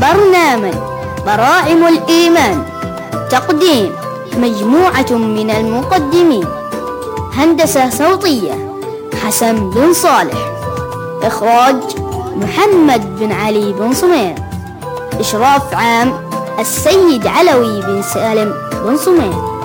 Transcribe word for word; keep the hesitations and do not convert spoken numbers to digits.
برنامج براعم الإيمان. تقديم مجموعة من المقدمين. هندسة صوتية حسن بن صالح. إخراج محمد بن علي بن صمير. إشراف عام السيد علوي بن سالم بن صمير.